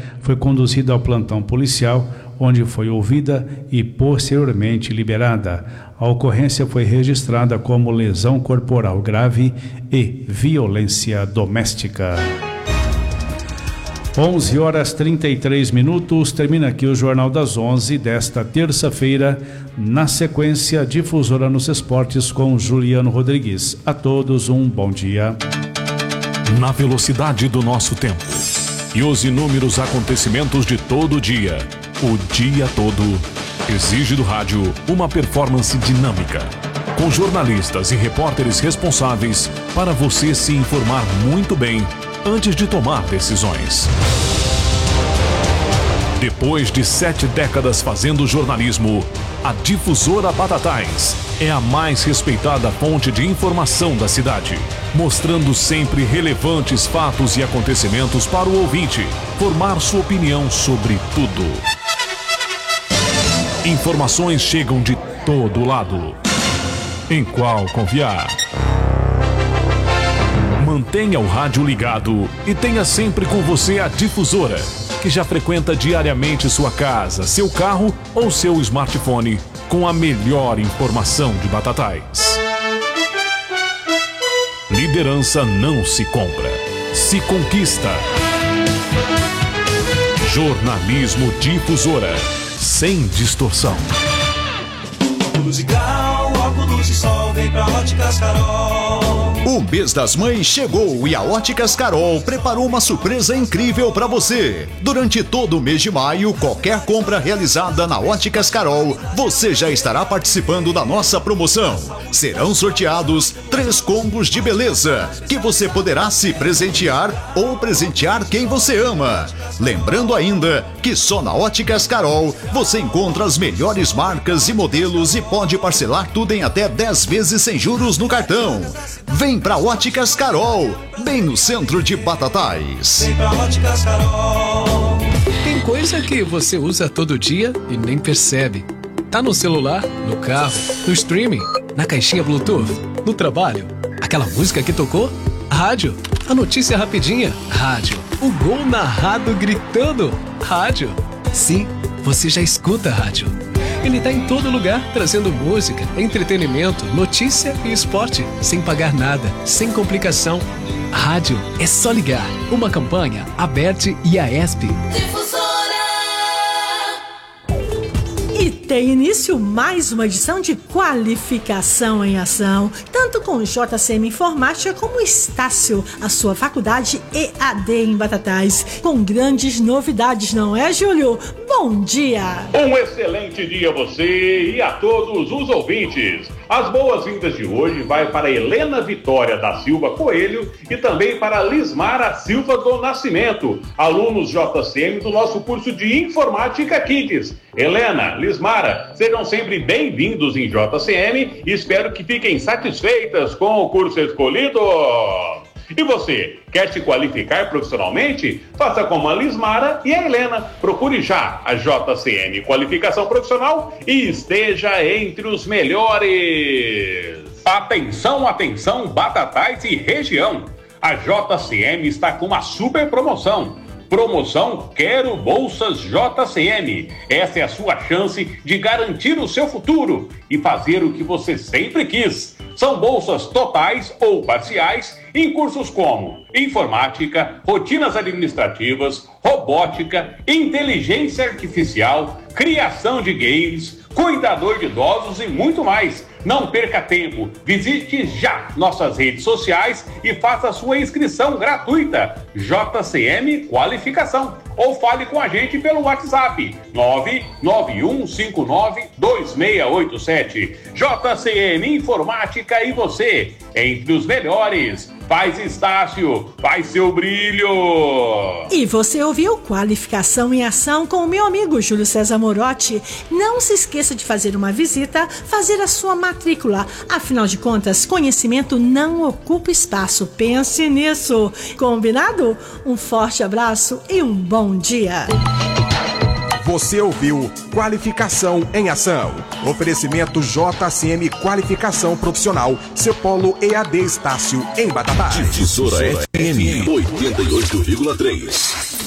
foi conduzida ao plantão policial, onde foi ouvida e posteriormente liberada. A ocorrência foi registrada como lesão corporal grave e violência doméstica. 11h33. Termina aqui o Jornal das 11 desta terça-feira. Na sequência, Difusora nos Esportes com Juliano Rodrigues. A todos um bom dia. Na velocidade do nosso tempo e os inúmeros acontecimentos de todo dia, o dia todo, exige do rádio uma performance dinâmica, com jornalistas e repórteres responsáveis para você se informar muito bem antes de tomar decisões. Depois de 7 décadas fazendo jornalismo, a Difusora Batatais é a mais respeitada fonte de informação da cidade, mostrando sempre relevantes fatos e acontecimentos para o ouvinte formar sua opinião sobre tudo. Informações chegam de todo lado. Em qual confiar? Mantenha o rádio ligado e tenha sempre com você a Difusora, que já frequenta diariamente sua casa, seu carro ou seu smartphone com a melhor informação de Batatais. Liderança não se compra, se conquista. Jornalismo Difusora, sem distorção. Musical, óculos de sol, vem pra Óticas Carol. O mês das mães chegou e a Óticas Carol preparou uma surpresa incrível para você. Durante todo o mês de maio, qualquer compra realizada na Óticas Carol, você já estará participando da nossa promoção. Serão sorteados 3 combos de beleza, que você poderá se presentear ou presentear quem você ama. Lembrando ainda que só na Óticas Carol você encontra as melhores marcas e modelos e pode parcelar tudo em até 10 vezes sem juros no cartão. Vem pra Óticas Carol, bem no centro de Batatais. Vem pra Óticas Carol. Tem coisa que você usa todo dia e nem percebe. Tá no celular, no carro, no streaming, na caixinha Bluetooth, no trabalho. Aquela música que tocou? Rádio. A notícia rapidinha? Rádio. O gol narrado gritando? Rádio. Sim, você já escuta rádio. Ele tá em todo lugar, trazendo música, entretenimento, notícia e esporte, sem pagar nada, sem complicação. Rádio é só ligar. Uma campanha, Aberte e Aesp. E tem início mais uma edição de Qualificação em Ação, tanto com JCM Informática como Estácio, a sua faculdade EAD em Batatais, com grandes novidades, não é, Júlio? Bom dia! Um excelente dia a você e a todos os ouvintes. As boas-vindas de hoje vai para Helena Vitória da Silva Coelho e também para Lismara Silva do Nascimento, alunos JCM do nosso curso de Informática Kids. Helena, Lismara, sejam sempre bem-vindos em JCM e espero que fiquem satisfeitas com o curso escolhido. E você, quer se qualificar profissionalmente? Faça como a Lismara e a Helena. Procure já a JCM Qualificação Profissional e esteja entre os melhores. Atenção, atenção, Batatais e região. A JCM está com uma super promoção. Promoção Quero Bolsas JCM. Essa é a sua chance de garantir o seu futuro e fazer o que você sempre quis. São bolsas totais ou parciais em cursos como informática, rotinas administrativas, robótica, inteligência artificial, criação de games, cuidador de idosos e muito mais. Não perca tempo, visite já nossas redes sociais e faça a sua inscrição gratuita. JCM Qualificação. Ou fale com a gente pelo WhatsApp 991592687. JCM Informática e você, entre os melhores. Faz Estácio, faz seu brilho. E você ouviu Qualificação em Ação com o meu amigo Júlio César Morotti. Não se esqueça de fazer uma visita, fazer a sua matrícula. Afinal de contas, conhecimento não ocupa espaço. Pense nisso. Combinado? Um forte abraço e um bom dia. Você ouviu Qualificação em Ação. Oferecimento JCM Qualificação Profissional, seu polo EAD Estácio em Batatais. Difusora FM 88,3.